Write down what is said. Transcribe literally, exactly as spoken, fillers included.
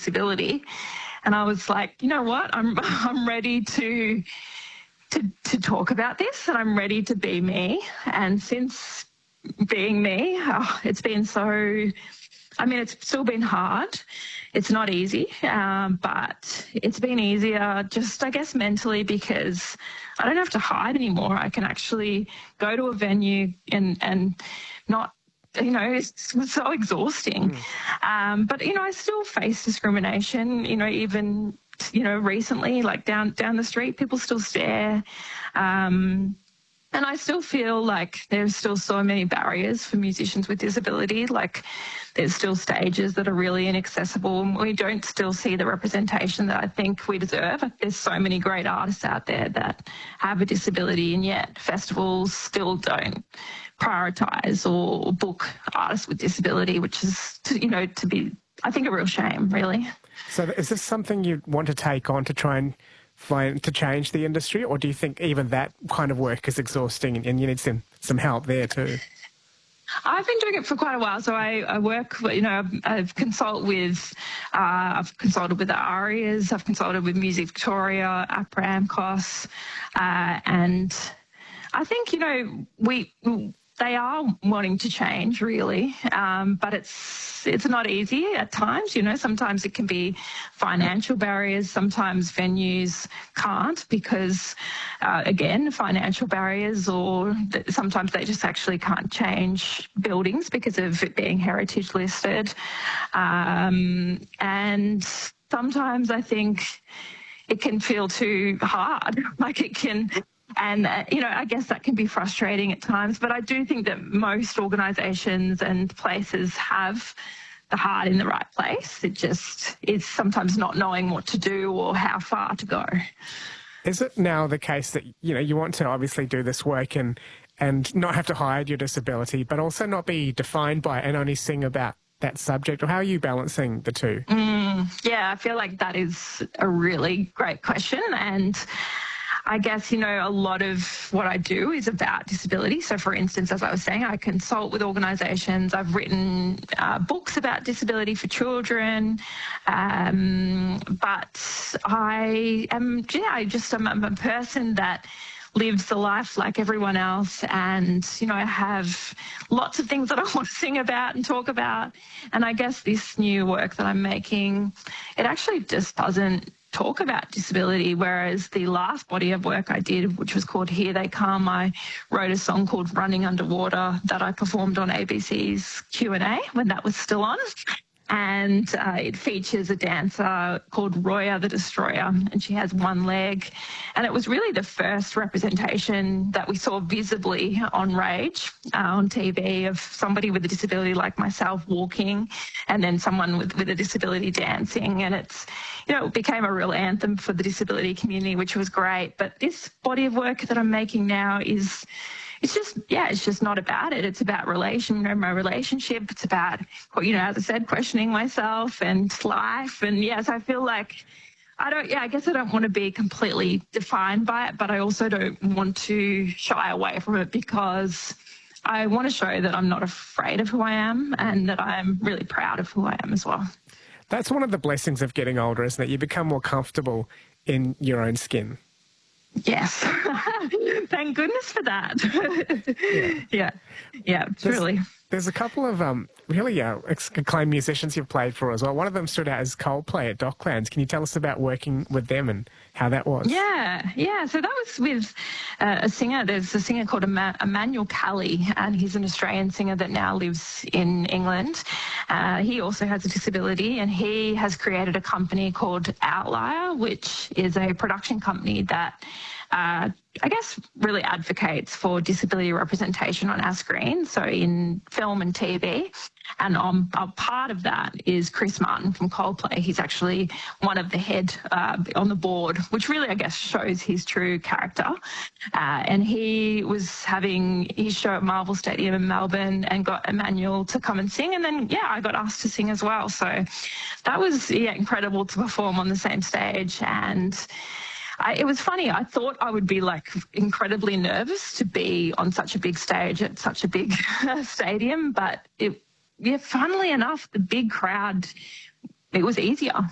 disability. And I was like, you know what, I'm I'm ready to to to talk about this, and I'm ready to be me. And since being me, oh, it's been so, I mean, it's still been hard. It's not easy, um, but it's been easier just, I guess, mentally, because I don't have to hide anymore. I can actually go to a venue and, and not, you know, it's, it's so exhausting. Mm. Um, but, you know, I still face discrimination, you know, even, you know, recently, like down, down the street, people still stare. Um, And I still feel like there's still so many barriers for musicians with disability. Like there's still stages that are really inaccessible, and we don't still see the representation that I think we deserve. There's so many great artists out there that have a disability, and yet festivals still don't prioritise or book artists with disability, which is, to, you know, to be, I think, a real shame, really. So is this something you want to take on to try and find to change the industry, or do you think even that kind of work is exhausting and you need some some help there too? I've been doing it for quite a while. So I, I work, you know, I've, I've consult with, uh, I've consulted with the ARIAs, I've consulted with Music Victoria, APRA, AMCOS, uh, and I think, you know, we. They are wanting to change, really, um, but it's it's not easy at times. You know, sometimes it can be financial barriers. Sometimes venues can't because, uh, again, financial barriers, or th- sometimes they just actually can't change buildings because of it being heritage listed. Um, and sometimes I think it can feel too hard, like it can... And, uh, you know, I guess that can be frustrating at times, but I do think that most organisations and places have the heart in the right place. It just is sometimes not knowing what to do or how far to go. Is it now the case that, you know, you want to obviously do this work and, and not have to hide your disability, but also not be defined by it and only sing about that subject? Or how are you balancing the two? Mm, yeah, I feel like that is a really great question, and I guess, you know, a lot of what I do is about disability. So, for instance, as I was saying, I consult with organisations. I've written uh, books about disability for children, um, but I am, yeah, I just am I'm a person that lives the life like everyone else, and, you know, I have lots of things that I want to sing about and talk about. And I guess this new work that I'm making, it actually just doesn't talk about disability, whereas the last body of work I did, which was called Here They Come, I wrote a song called Running Underwater that I performed on A B C's Q and A when that was still on. And uh, it features a dancer called Roya the Destroyer, and she has one leg. And it was really the first representation that we saw visibly on Rage, uh, on T V, of somebody with a disability like myself walking, and then someone with, with a disability dancing. And it's, you know, it became a real anthem for the disability community, which was great. But this body of work that I'm making now is... It's just, yeah, it's just not about it. It's about relation, you know, my relationship. It's about, you know, as I said, questioning myself and life. And yes, I feel like I don't, yeah, I guess I don't want to be completely defined by it, but I also don't want to shy away from it, because I want to show that I'm not afraid of who I am and that I'm really proud of who I am as well. That's one of the blessings of getting older, isn't it? You become more comfortable in your own skin. Yes. Thank goodness for that. yeah. yeah. Yeah, truly. There's, there's a couple of um, really uh, acclaimed musicians you've played for as well. One of them stood out as Coldplay at Docklands. Can you tell us about working with them and how that was? Yeah, yeah. So that was with uh, a singer. There's a singer called Em- Emmanuel Calley, and he's an Australian singer that now lives in England. Uh, he also has a disability, and he has created a company called Outlier, which is a production company that uh, I guess really advocates for disability representation on our screen, so in film and T V. And um, a part of that is Chris Martin from Coldplay. He's actually one of the head uh, on the board, which really, I guess, shows his true character. Uh, and he was having his show at Marvel Stadium in Melbourne and got Emmanuel to come and sing. And then, yeah, I got asked to sing as well. So that was, yeah, incredible to perform on the same stage. And I, it was funny. I thought I would be like incredibly nervous to be on such a big stage at such a big stadium, but it, yeah, funnily enough, the big crowd, it was easier.